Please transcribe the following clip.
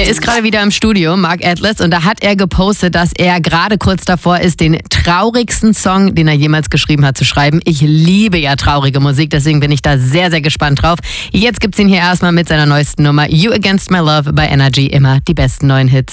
ist gerade wieder im Studio, Mark Atlas, und da hat er gepostet, dass er gerade kurz davor ist, den traurigsten Song, den er jemals geschrieben hat, zu schreiben. Ich liebe ja traurige Musik, deswegen bin ich da sehr, sehr gespannt drauf. Jetzt gibt's ihn hier erstmal mit seiner neuesten Nummer You Against My Love bei Energy, immer die besten neuen Hits.